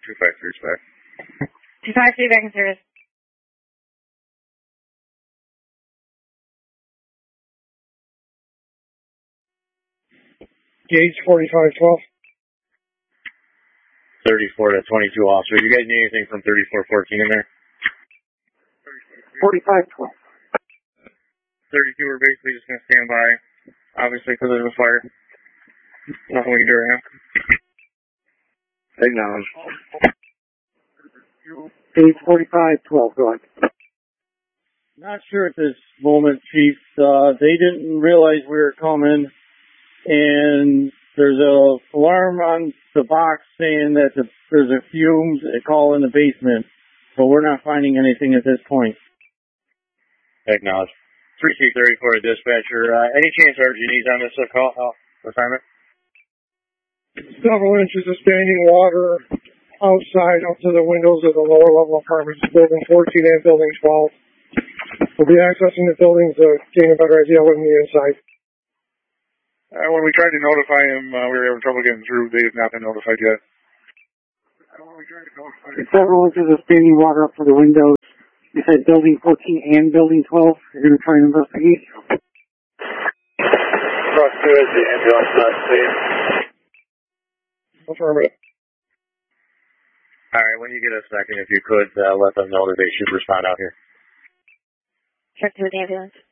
253 is back. 253 back in service. Gauge 4512. 34 to 22 officer. You guys need anything from 3414 in there? 4512. 32, we're basically just going to stand by, obviously, because there's a fire. Nothing we can do right now. Acknowledge. Gauge 4512, go ahead. Not sure at this moment, Chief. They didn't realize we were coming, and there's a alarm on the box saying that there's a fumes call in the basement, but we're not finding anything at this point. Acknowledge. 3C34 dispatcher. Any chance RG needs on this call assignment? Several inches of standing water outside up to the windows of the lower level apartments, building 14 and building 12. We'll be accessing the buildings to gain a better idea what's on the inside. When we tried to notify them, we were having trouble getting through. They have not been notified yet. Several inches of standing water up to the windows. You said building 14 and building 12. You're going to try and investigate? Cross to the ambulance not safe. Affirmative. All right, when you get a second, if you could let them know that they should respond out here. Check to the ambulance.